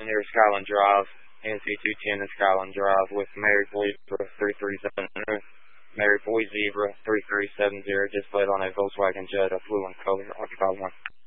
near Skyland Drive, NC210 and Skyland Drive with Mary Boy Zebra 3370. Mary Boy Zebra 3370, displayed on a Volkswagen Jetta, blue in color, occupy 1.